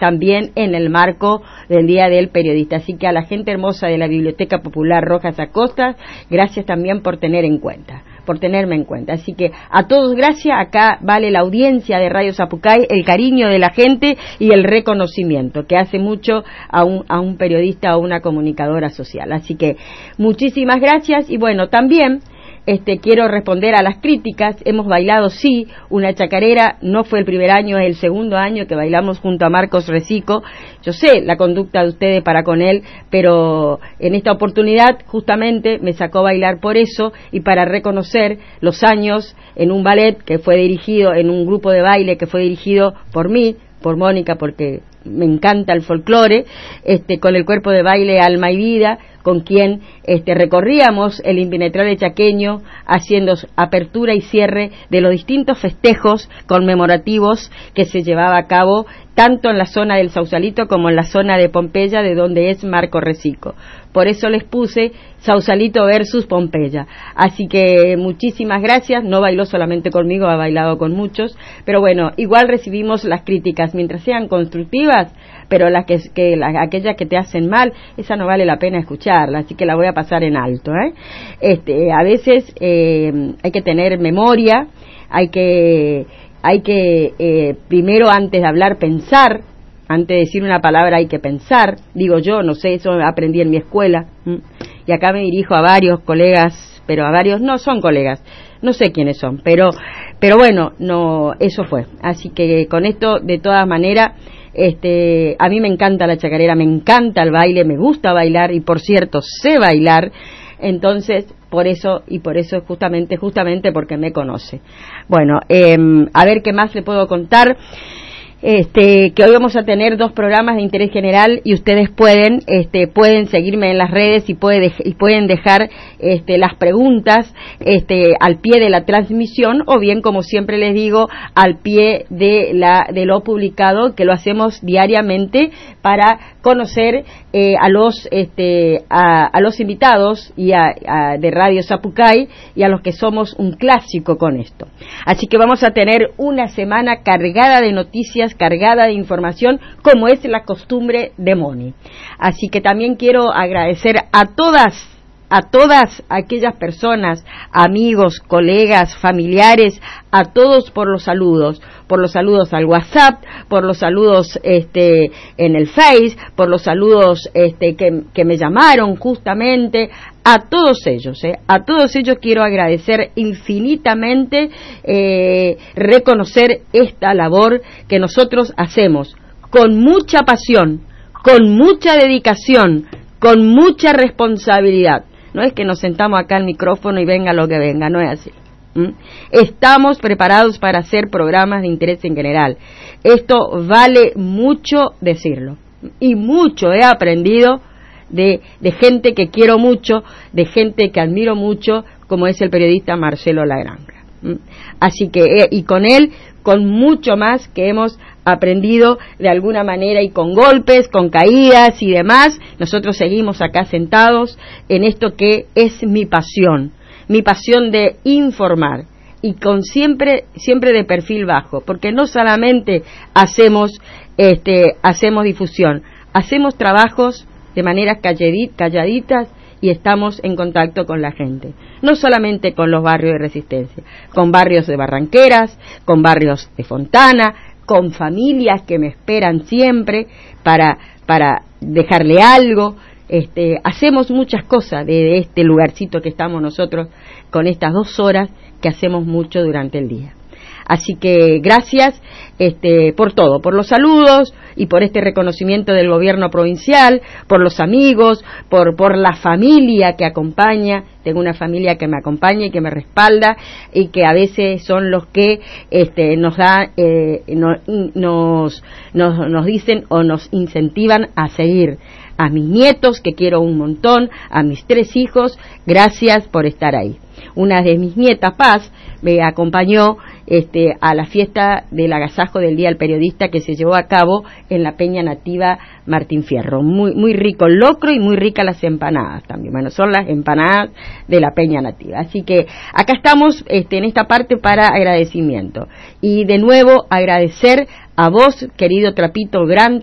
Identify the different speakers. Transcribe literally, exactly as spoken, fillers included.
Speaker 1: también en el marco del Día del Periodista. Así que a la gente hermosa de la Biblioteca Popular Rojas Acosta, gracias también por tener en cuenta, por tenerme en cuenta. Así que a todos gracias, acá vale la audiencia de Radio Zapucay, el cariño de la gente y el reconocimiento que hace mucho a un, a un periodista o una comunicadora social. Así que muchísimas gracias y bueno, también Este, quiero responder a las críticas. Hemos bailado, sí, una chacarera, no fue el primer año, es el segundo año que bailamos junto a Marcos Recico. Yo sé la conducta de ustedes para con él, pero en esta oportunidad justamente me sacó a bailar por eso y para reconocer los años en un ballet que fue dirigido, en un grupo de baile que fue dirigido por mí, por Mónica, porque me encanta el folclore, este, con el cuerpo de baile Alma y Vida, con quien este, recorríamos el impenetrable chaqueño haciendo apertura y cierre de los distintos festejos conmemorativos que se llevaba a cabo tanto en la zona del Sausalito como en la zona de Pompeya, de donde es Marco Recico. Por eso les puse Sausalito versus Pompeya. Así que muchísimas gracias. No bailó solamente conmigo, ha bailado con muchos, pero bueno, igual recibimos las críticas mientras sean constructivas, pero las que, que las, aquellas que te hacen mal, esa no vale la pena escucharla, así que la voy a pasar en alto, ¿eh? Este, a veces eh, hay que tener memoria, hay que hay que eh, primero antes de hablar pensar, antes de decir una palabra hay que pensar, digo yo, no sé, eso aprendí en mi escuela, ¿m? Y acá me dirijo a varios colegas, pero a varios no son colegas, no sé quiénes son, pero pero bueno, no, eso fue, así que con esto de todas maneras, este, a mí me encanta la chacarera, me encanta el baile, me gusta bailar y por cierto sé bailar, entonces por eso y por eso justamente justamente porque me conoce. Bueno, eh, a ver qué más le puedo contar. Este, que hoy vamos a tener dos programas de interés general y ustedes pueden este, pueden seguirme en las redes y, puede dej- y pueden dejar este, las preguntas este, al pie de la transmisión o bien, como siempre les digo, al pie de, la, de lo publicado, que lo hacemos diariamente para conocer eh, a los este, a, a los invitados y a, a, de Radio Zapucay y a los que somos un clásico con esto. Así que vamos a tener una semana cargada de noticias, cargada de información, como es la costumbre de Moni. Así que también quiero agradecer a todas, a todas aquellas personas, amigos, colegas, familiares, a todos por los saludos, por los saludos al WhatsApp, por los saludos este en el Face, por los saludos este que, que me llamaron justamente, a todos ellos, eh, a todos ellos quiero agradecer infinitamente, eh, reconocer esta labor que nosotros hacemos con mucha pasión, con mucha dedicación, con mucha responsabilidad. No es que nos sentamos acá al micrófono y venga lo que venga, no es así. ¿Mm? Estamos preparados para hacer programas de interés en general. Esto vale mucho decirlo. Y mucho he aprendido de, de gente que quiero mucho, de gente que admiro mucho, como es el periodista Marcelo Lagranja. ¿Mm? Así que, eh, y con él, con mucho más que hemos aprendido de alguna manera y con golpes, con caídas y demás, nosotros seguimos acá sentados en esto que es mi pasión, mi pasión de informar y con siempre siempre de perfil bajo, porque no solamente hacemos este hacemos difusión, hacemos trabajos de manera calladitas y estamos en contacto con la gente, no solamente con los barrios de Resistencia, con barrios de Barranqueras, con barrios de Fontana, con familias que me esperan siempre para para dejarle algo. Este, hacemos muchas cosas de, de este lugarcito que estamos nosotros con estas dos horas que hacemos mucho durante el día. Así que gracias este, por todo, por los saludos y por este reconocimiento del gobierno provincial, por los amigos, por por la familia que acompaña. Tengo una familia que me acompaña y que me respalda y que a veces son los que este, nos da, eh, no, nos, nos nos dicen o nos incentivan a seguir. A mis nietos, que quiero un montón, a mis tres hijos, gracias por estar ahí. Una de mis nietas, Paz, me acompañó este, a la fiesta del agasajo del Día del Periodista que se llevó a cabo en la Peña Nativa Martín Fierro. Muy muy rico el locro y muy ricas las empanadas también. Bueno, son las empanadas de la Peña Nativa. Así que acá estamos este, en esta parte para agradecimiento. Y de nuevo agradecer a vos, querido Trapito Gran